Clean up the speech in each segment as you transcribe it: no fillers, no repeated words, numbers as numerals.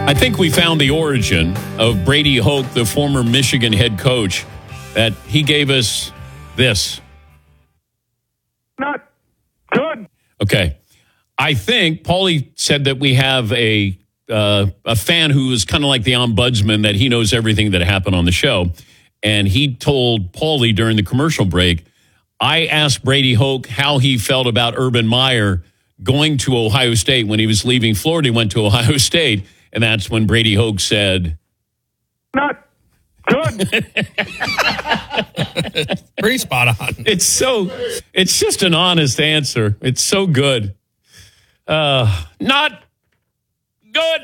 I think we found the origin of Brady Hoke, the former Michigan head coach, that he gave us this. Not good. Okay. I think Paulie said that we have a fan who is kind of like the ombudsman, that he knows everything that happened on the show. And he told Paulie during the commercial break, I asked Brady Hoke how he felt about Urban Meyer going to Ohio State. When he was leaving Florida, he went to Ohio State. And that's when Brady Hoke said, not good. Pretty spot on. It's just an honest answer. It's so good. Not good.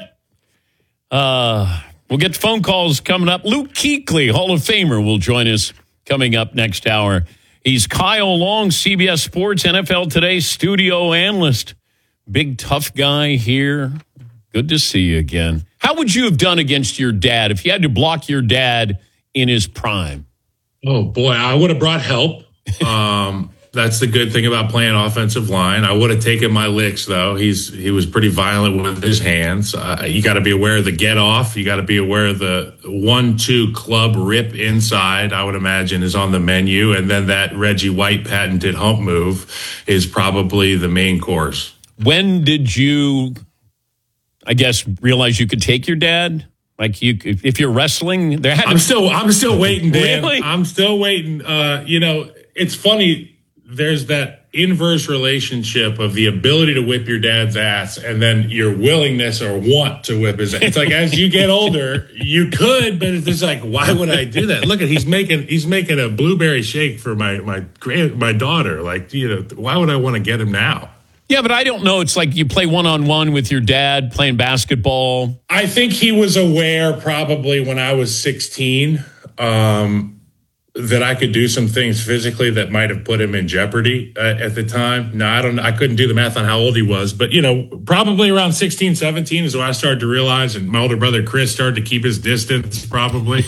We'll get phone calls coming up. Luke Kuechly, Hall of Famer, will join us coming up next hour. He's Kyle Long, CBS Sports NFL Today studio analyst. Big tough guy here. Good to see you again. How would you have done against your dad if you had to block your dad in his prime? Oh, boy, I would have brought help. That's the good thing about playing offensive line. I would have taken my licks, though. He was pretty violent with his hands. You got to be aware of the get off. You got to be aware of the 1-2 club rip inside, I would imagine, is on the menu. And then that Reggie White patented hump move is probably the main course. When did you, I guess, realize you could take your dad? Like, you, if you're wrestling, there had to... I'm still waiting, Dan. Really? I'm still waiting. It's funny. There's that inverse relationship of the ability to whip your dad's ass and then your willingness or want to whip his ass. It's like, as you get older, you could, but it's just like, why would I do that? Look at, he's making a blueberry shake for my daughter. Like, why would I want to get him now? Yeah, but I don't know. It's like you play one-on-one with your dad playing basketball. I think he was aware probably when I was 16 that I could do some things physically that might have put him in jeopardy at the time. No, I couldn't do the math on how old he was, but probably around 16, 17 is when I started to realize, and my older brother Chris started to keep his distance probably.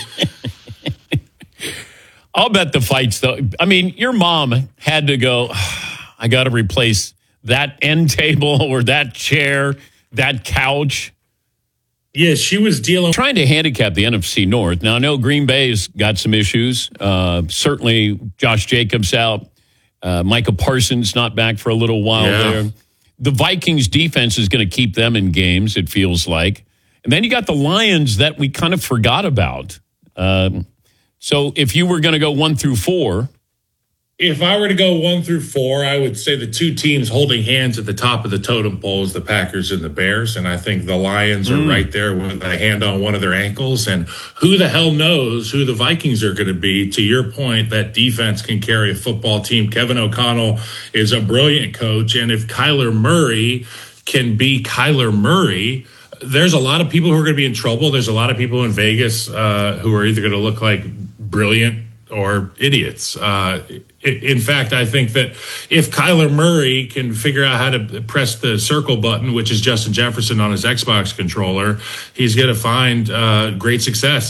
I'll bet the fights, though. I mean, your mom had to go, I got to replace that end table or that chair, that couch. Yeah, she was trying to handicap the NFC North. Now, I know Green Bay's got some issues. Certainly, Josh Jacobs out. Micah Parsons not back for a little while there. The Vikings defense is going to keep them in games, it feels like. And then you got the Lions that we kind of forgot about. So if you were going to go 1 through 4... If I were to go 1 through 4, I would say the two teams holding hands at the top of the totem pole is the Packers and the Bears. And I think the Lions are right there with a hand on one of their ankles. And who the hell knows who the Vikings are going to be? To your point, that defense can carry a football team. Kevin O'Connell is a brilliant coach. And if Kyler Murray can be Kyler Murray, there's a lot of people who are going to be in trouble. There's a lot of people in Vegas who are either going to look like brilliant or idiots. In fact, I think that if Kyler Murray can figure out how to press the circle button, which is Justin Jefferson on his Xbox controller, he's going to find great success.